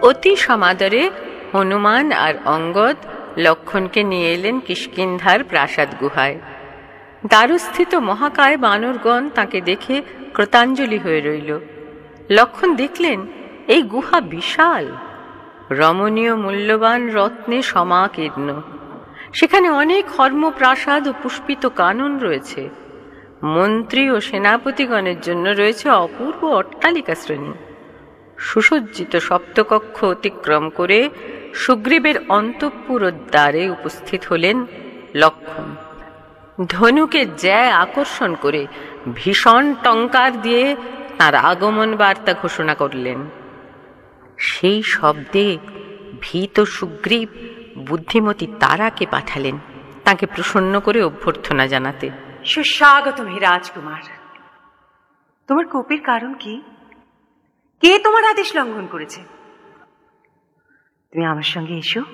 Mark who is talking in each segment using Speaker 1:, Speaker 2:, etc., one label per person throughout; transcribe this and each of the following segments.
Speaker 1: অতি সমাদরে হনুমান আর অঙ্গদ লক্ষণকে নিয়ে এলেন কিষ্কিন্ধার প্রাসাদ গুহায়। দ্বারস্থিত মহাকায় বানরগণ তাকে দেখে কৃতাঞ্জলি হয়ে রইল। লক্ষণ দেখলেন এই গুহা বিশাল, রমণীয় মূল্যবান রত্নে সমাকীর্ণ। সেখানে অনেক হর্মপ্রাসাদ ও পুষ্পিত কানন রয়েছে। মন্ত্রী ও সেনাপতিগণের জন্য রয়েছে অপূর্ব অট্টালিকা শ্রেণী। সুসজ্জিত সপ্তকক্ষ অতিক্রম করে সুগ্রীবের অন্তঃপুরের দ্বারে উপস্থিত হলেন লক্ষণ। ধনুকে জ্যা আকর্ষণ করে ভীষণ টঙ্কার দিয়ে তাঁর আগমন বার্তা ঘোষণা করলেন। সেই শব্দে ভীত সুগ্রীব বুদ্ধিমতী তারাকে পাঠালেন তাকে প্রসন্ন করে অভ্যর্থনা জানাতে।
Speaker 2: সুস্বাগতম হে রাজকুমার। তোমার কোপের কারণ কি? কে তোমার আদেশ লঙ্ঘন করেছে? তুমি আমার সঙ্গে এসো।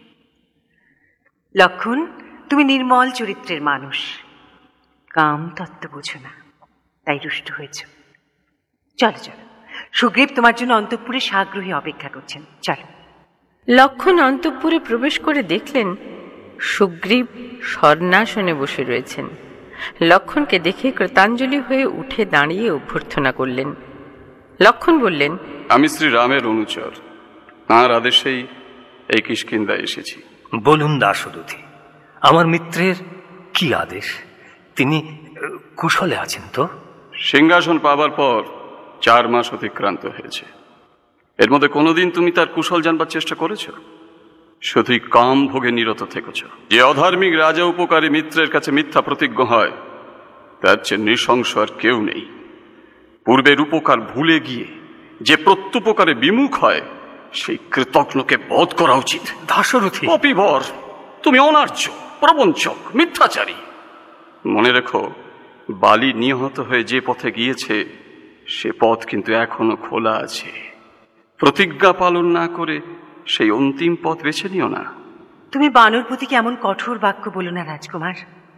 Speaker 2: লক্ষণ, তুমি নির্মল চরিত্রের মানুষ, কাম তত্ত্ব বোঝো না, তাই রুষ্ট হয়েছ। চলো চলো, সুগ্রীব তোমার জন্য অন্তঃপুরে সাগ্রহে অপেক্ষা করছেন, চলো।
Speaker 1: লক্ষণ অন্তঃপুরে প্রবেশ করে দেখলেন সুগ্রীব স্বর্ণাসনে বসে রয়েছেন। লক্ষণকে দেখে কৃতাঞ্জলি হয়ে উঠে দাঁড়িয়ে অভ্যর্থনা করলেন। লক্ষণ বললেন,
Speaker 3: আমি শ্রী রামের অনুচর, তাঁর আদেশেই এই কিষ্কিন্ধায় এসেছি।
Speaker 4: বলুন দাসরথী, আমার মিত্রের কি আদেশ? তিনি কুশলে আছেন তো?
Speaker 3: সিংহাসন পাবার পর 4 মাস অতিক্রান্ত হয়েছে। এর মধ্যে কোনোদিন তুমি তার কুশল জানবার চেষ্টা করেছ? শুধুই কাম ভোগে নিরত থেকেছ। যে অধার্মিক রাজা উপকারী মিত্রের কাছে মিথ্যা প্রতিজ্ঞ হয়, তার চেয়ে নৃশংস আর কেউ নেই। পূর্বের উপকার ভুলে গিয়ে যে প্রত্যুপকারে বিমুখ হয়, সেই কৃতজ্ঞকে বধ করা উচিত।
Speaker 4: দাসরথী,
Speaker 3: কপিবর, তুমি অনার্য, প্রবঞ্চক, মিথ্যাচারী। মনে রেখো, বালি নিহত হয়ে যে পথে গিয়েছে, সে পথ কিন্তু এখনো খোলা আছে। প্রতিজ্ঞা পালন না করে সেই অন্তিম পথ বেছে নিও না।
Speaker 2: তুমি বানরপতিকে এমন কঠোর বাক্য বলো না রাজকুমার।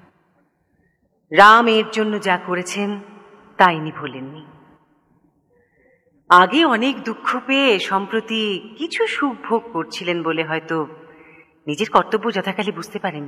Speaker 2: রাম এর জন্য যা করেছেন তা ইনি ভোলেননি। আগে অনেক দুঃখ পেয়ে সম্প্রতি কিছু সুখ ভোগ করছিলেন বলে হয়তো নিজের কর্তব্য যথাকালে বুঝতে পারেন।